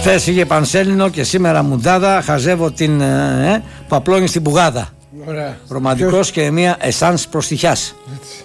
Χθες είχε Πανσέλινο και σήμερα Μουντάδα. Χαζεύω την που απλώνει στην πουγάδα. Ωραία. Ρομαντικός και μια εσάνς προστιχιάς.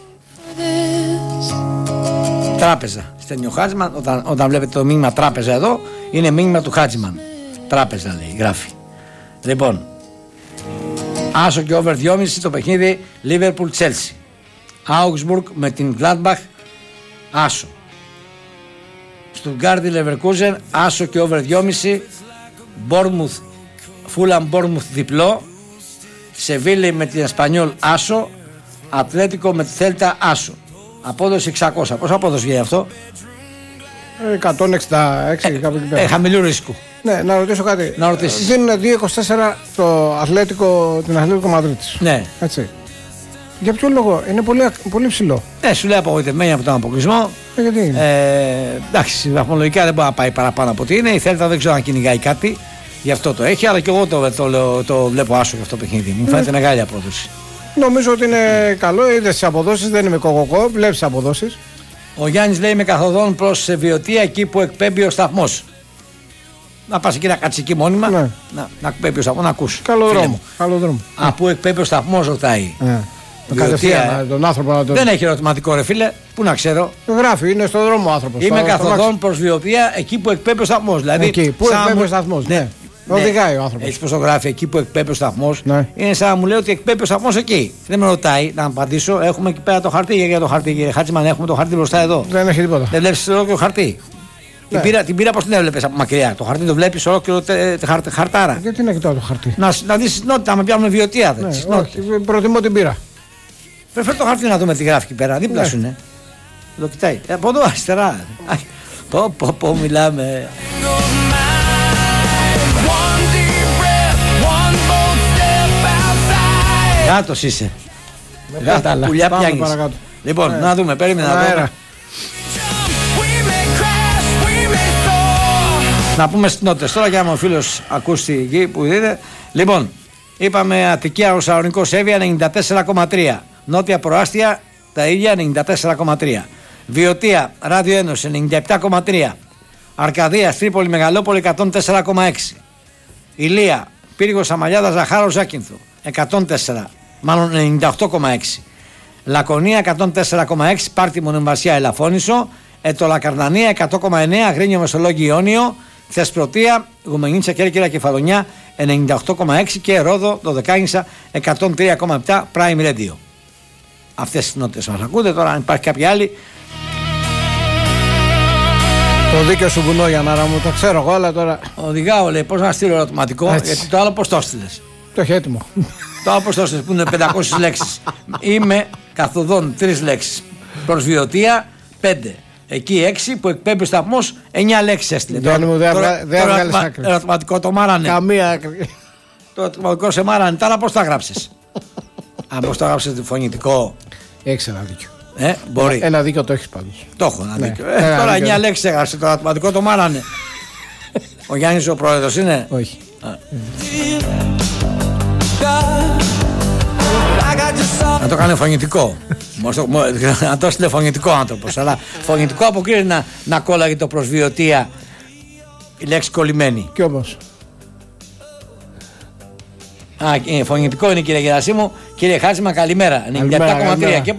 Τράπεζα. Στέλνει ο Χάτζημαν. Όταν βλέπετε το μήνυμα τράπεζα εδώ, είναι μήνυμα του Χάτζημαν. Τράπεζα λέει, γράφει. Λοιπόν, άσο και over 2,5 το παιχνίδι Liverpool-Chelsea. Augsburg με την Gladbach, άσο. Stuttgart Leverkusen, άσο και over 2,5. Bournemouth, Fulham Bournemouth διπλό. Σεβίλη με την Εσπανιόλ, άσο. Ατλέτικο με τη Θέλτα, άσο. Απόδοση 600. Πόσο απόδοση βγαίνει αυτό? 166 κάπου εκεί πέρα. Χαμηλού ρίσκου. Ναι, να ρωτήσω κάτι. Να ρωτήσεις. Δίνουν 2,24 το Ατλέτικο, την Ατλέτικο Μαδρίτης. Ναι. Έτσι. Για ποιο λόγο? Είναι πολύ ψηλό. Ναι, σου λέει απογοητευμένη από τον αποκλεισμό. Γιατί? Εντάξει, βαθμολογικά δεν μπορεί να πάει παραπάνω από ό,τι είναι. Η Θέλτα δεν ξέρω αν κυνηγάει κάτι. Γι' αυτό το έχει, αλλά και εγώ το βλέπω άσο για αυτό το παιχνίδι. Μου φαίνεται μεγάλη απόδοση. Νομίζω ότι είναι καλό. Είδες τις αποδόσεις, δεν είμαι κοκοκό. Βλέπεις τις αποδόσεις. Ο Γιάννης λέει με καθοδόν προς Βιωτία, εκεί που εκπέμπει ο σταθμός. Να πας εκεί να κάτσεις εκεί μόνιμα. Ναι. Να εκπέμπει ο σταθμός, να ακούσει. Καλό δρόμο. Που εκπέμπει ο σταθμός, ρωτάει. Κατευθείαν τον άνθρωπο να τον... Δεν έχει ερωτηματικό, ρε φίλε. Πού να ξέρω. Γράφει, είναι στον δρόμο ο άνθρωπος. Είμαι καθοδόν προς Βιωτία, εκεί που εκπέμπει ο σταθμός. Δηλαδή, εκεί που εκπέμπει ο σταθμός. Ναι. Οδηγάει ο άνθρωπος. Έτσι πως το γράφει, εκεί που εκπέμπει ο σταθμός. Ναι. Είναι σαν να μου λέει ότι εκπέμπει ο σταθμός εκεί. Δεν με ρωτάει να απαντήσω. Έχουμε εκεί πέρα το χαρτί. Για το χαρτί, κύριε Χάτσιμαν, έχουμε το χαρτί μπροστά εδώ. Δεν έχει τίποτα. Δεν βλέπεις ολόκληρο χαρτί. Ναι. Την πήρα πώς την έβλεπες από μακριά. Το χαρτί το βλέπεις ολόκληρο χαρτάρα. Γιατί είναι κοιτάω το χαρτί. Να δεις συχνότητα, να με πιάνουν Βιωτία. Ναι, όχι, προτιμώ την πήρα. Φέρε το χαρτί να δούμε τι γράφει εκεί πέρα. Δίπλα σου είναι. Το κοιτάει. Από εδώ αριστερά. Πω μιλάμε. Γάτος είσαι. Γάτα, πουλιά πιάνεις. Λοιπόν, να δούμε, περίμενα να δούμε. Να πούμε στις νότες τώρα, και άμα ο φίλος ακούσει εκεί που δείτε. Λοιπόν, είπαμε Αττική Αγροσαλονικό Εύβοια 94,3. Νότια Προάστια τα ίδια 94,3. Βιωτία Ράδιο Ένωση 97,3. Αρκαδία Τρίπολη Μεγαλόπολη 104,6. Ηλία Πύργος Αμαλιάδα Ζαχάρο Ζάκυνθο 104, μάλλον 98,6. Λακωνία 104,6. Πάρτι Μονεμβασία Ελαφώνησο. Ετωλακαρνανία 100,9. Αγρίνιο Μεσολόγγι Ιόνιο. Θεσπρωτεία Γουμενίτσα Κέρκυρα Κεφαλονιά 98,6. Και Ρόδο Δωδεκάνησα 103,7. Prime Radio. Αυτές τις νότες μας ακούτε. Τώρα αν υπάρχει κάποια άλλη. Το δίκαιο σου βουνό για να μου το ξέρω εγώ, αλλά τώρα. Οδηγάω, λέει, πώς να στείλω ερωτηματικό. Έτσι. Γιατί το άλλο πώς το έστειλες? Το έχει έτοιμο. Το άλλο πώς το έστειλες που είναι 500 λέξεις. Είμαι καθοδόν 3 λέξεις. Προς Βιωτία 5. Εκεί 6 που εκπέμπει ο σταθμός 9 λέξεις έστειλε. Δεν βγάλεις άκρη. Ερωτηματικό το μάρανε. Καμία άκρη. Το ερωτηματικό σε μάρανε. Τώρα πώς το έγραψες? Αν πώς το έγραψες φωνητικό. Έχεις ένα δίκιο. Μπορεί. Ένα δίκιο το έχεις πάντως. Το έχω ένα δίκιο. Τώρα 9 λέξεις έγραψε. Το ερωτηματικό το μάρανε. Ο Γιάννης ο πρόεδρος είναι? Όχι. Να το κάνει φωνητικό. Να το έστειλε φωνητικό άνθρωπος. Αλλά φωνητικό αποκλείεται να κόλλαγε το προς Βιωτία η λέξη κολλημένη. Κι όμως. Φωνητικό είναι, κύριε Γερασίμου. Κύριε Χάτσιμα, καλημέρα. 97,3.